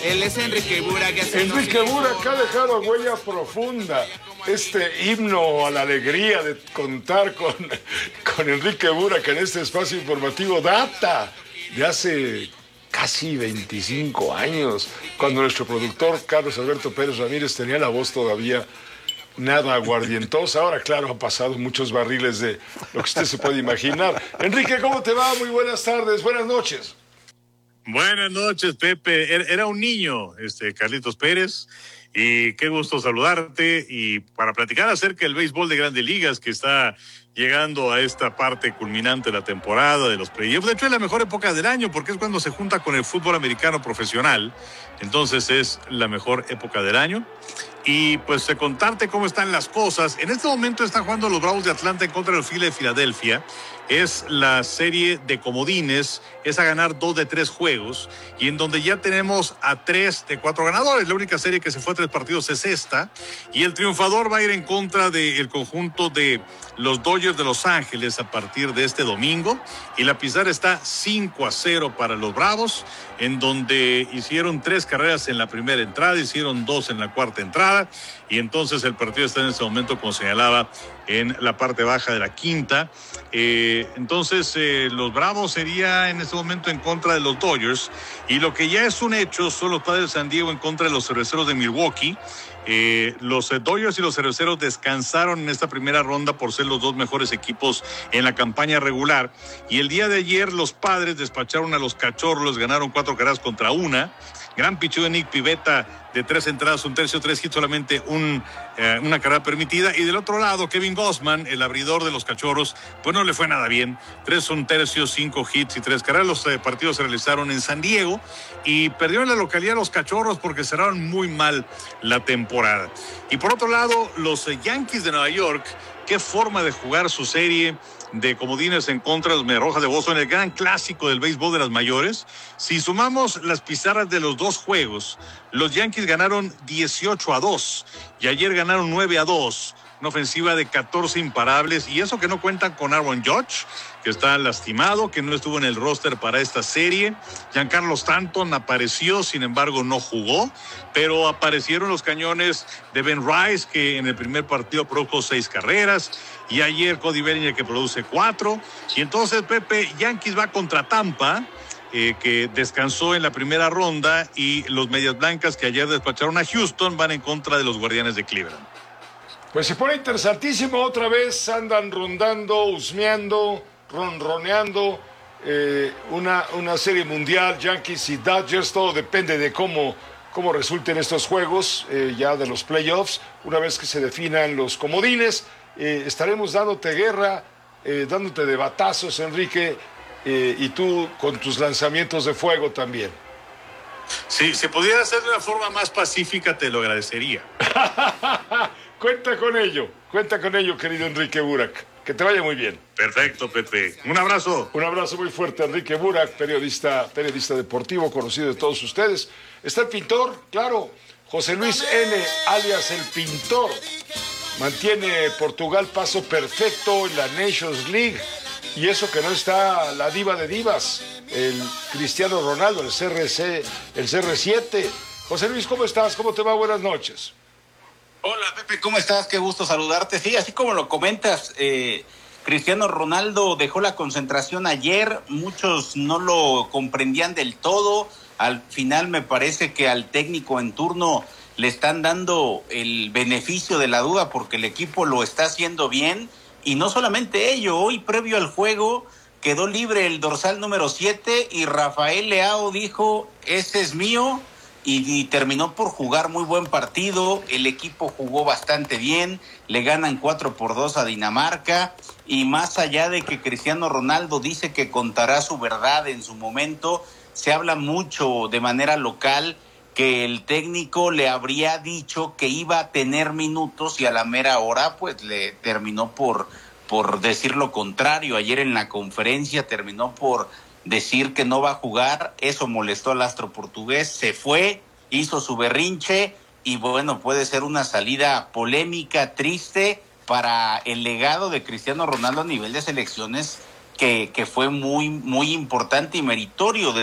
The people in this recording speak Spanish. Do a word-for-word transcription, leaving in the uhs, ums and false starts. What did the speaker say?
Él es Enrique Burak. Enrique Burak ha dejado huella profunda. Este himno a la alegría de contar con, con Enrique Burak en este espacio informativo data de hace casi veinticinco años, cuando nuestro productor Carlos Alberto Pérez Ramírez tenía la voz todavía nada aguardientosa. Ahora, claro, han pasado muchos barriles de lo que usted se puede imaginar. Enrique, ¿cómo te va? Muy buenas tardes, buenas noches. Buenas noches, Pepe. Era un niño, este Carlitos Pérez, y qué gusto saludarte y para platicar acerca del béisbol de Grandes Ligas que está llegando a esta parte culminante de la temporada de los playoffs. De hecho, es la mejor época del año porque es cuando se junta con el fútbol americano profesional. Entonces es la mejor época del año. Y pues de contarte cómo están las cosas. En este momento están jugando los Bravos de Atlanta en contra del Phillies de Filadelfia. Es la serie de comodines, es a ganar dos de tres juegos, y en donde ya tenemos a tres de cuatro ganadores. La única serie que se fue a tres partidos es esta, y el triunfador va a ir en contra del conjunto de los Dodgers de Los Ángeles a partir de este domingo, y la pizarra está cinco a cero para los Bravos, en donde hicieron tres carreras en la primera entrada, hicieron dos en la cuarta entrada, y entonces el partido está en este momento, como señalaba, en la parte baja de la quinta. Eh, entonces eh, los Bravos sería en este momento en contra de los Dodgers, y lo que ya es un hecho son los Padres de San Diego en contra de los Cerveceros de Milwaukee. Eh, los eh, Dodgers y los Cerveceros descansaron en esta primera ronda por ser los dos mejores equipos en la campaña regular, y el día de ayer los Padres despacharon a los Cachorros, ganaron cuatro carreras contra una. Gran picheo de Nick Pivetta de tres entradas, un tercio, tres hits, solamente un, eh, una carrera permitida. Y del otro lado, Kevin Gausman, el abridor de los Cachorros, pues no le fue nada bien. Tres un tercio, cinco hits y tres carreras. Los eh, partidos se realizaron en San Diego y perdieron la localidad los Cachorros porque cerraron muy mal la temporada. Y por otro lado, los eh, Yankees de Nueva York, qué forma de jugar su serie de comodines en contra de los Mediarrojas de Boston, el gran clásico del béisbol de las mayores. Si sumamos las pizarras de los dos juegos, los Yankees ganaron dieciocho a dos y ayer ganaron nueve a dos. Una ofensiva de catorce imparables, y eso que no cuentan con Aaron Judge, que está lastimado, que no estuvo en el roster para esta serie. Giancarlo Stanton apareció, sin embargo no jugó, pero aparecieron los cañones de Ben Rice, que en el primer partido produjo seis carreras, y ayer Cody Bellinger, que produce cuatro. Y entonces, Pepe, Yankees va contra Tampa, eh, que descansó en la primera ronda, y los Medias Blancas, que ayer despacharon a Houston, van en contra de los Guardianes de Cleveland. Pues se pone interesantísimo, otra vez andan rondando, husmeando, ronroneando, eh, una, una serie mundial, Yankees y Dodgers. Todo depende de cómo, cómo resulten estos juegos, eh, ya de los playoffs. Una vez que se definan los comodines, eh, estaremos dándote guerra, eh, dándote de batazos, Enrique, eh, y tú con tus lanzamientos de fuego también. Sí, si pudiera hacer de una forma más pacífica, te lo agradecería. Cuenta con ello, cuenta con ello, querido Enrique Burak. Que te vaya muy bien. Perfecto, Pepe. Un abrazo. Un abrazo muy fuerte, Enrique Burak, periodista, periodista deportivo, conocido de todos ustedes. Está el pintor, claro, José Luis N., alias el Pintor. Mantiene Portugal paso perfecto en la Nations League. Y eso que no está la diva de divas, el Cristiano Ronaldo, el C R C, el C R siete. José Luis, ¿cómo estás? ¿Cómo te va? Buenas noches. Hola, Pepe, ¿cómo estás? Qué gusto saludarte. Sí, así como lo comentas, eh, Cristiano Ronaldo dejó la concentración ayer. Muchos no lo comprendían del todo. Al final me parece que al técnico en turno le están dando el beneficio de la duda porque el equipo lo está haciendo bien. Y no solamente ello, hoy previo al juego quedó libre el dorsal número siete y Rafael Leao dijo, ese es mío. Y, y terminó por jugar muy buen partido. El equipo jugó bastante bien, le ganan cuatro por dos a Dinamarca, y más allá de que Cristiano Ronaldo dice que contará su verdad en su momento, se habla mucho de manera local que el técnico le habría dicho que iba a tener minutos y a la mera hora pues le terminó por, por decir lo contrario. Ayer en la conferencia terminó por decir que no va a jugar. Eso molestó al astro portugués, se fue, hizo su berrinche, y bueno, puede ser una salida polémica, triste para el legado de Cristiano Ronaldo a nivel de selecciones, que, que fue muy, muy importante y meritorio de